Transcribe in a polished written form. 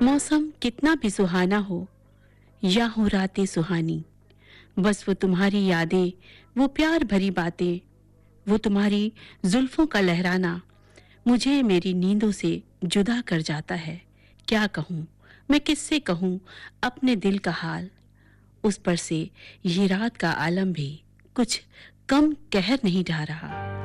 मौसम कितना भी सुहाना हो या हो रातें सुहानी, बस वो तुम्हारी यादें, वो प्यार भरी बातें, वो तुम्हारी जुल्फों का लहराना मुझे मेरी नींदों से जुदा कर जाता है। क्या कहूँ, मैं किससे कहूँ अपने दिल का हाल। उस पर से ये रात का आलम भी कुछ कम कहर नहीं ढा रहा।